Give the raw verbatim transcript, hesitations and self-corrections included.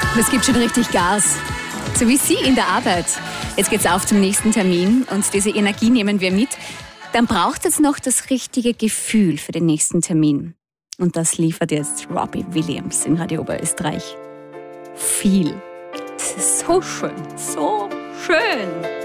Das gibt schon richtig Gas. So wie Sie in der Arbeit. Jetzt geht's auf zum nächsten Termin und diese Energie nehmen wir mit. Dann braucht es noch das richtige Gefühl für den nächsten Termin. Und das liefert jetzt Robbie Williams in Radio Oberösterreich. Viel. Das ist so schön, so schön.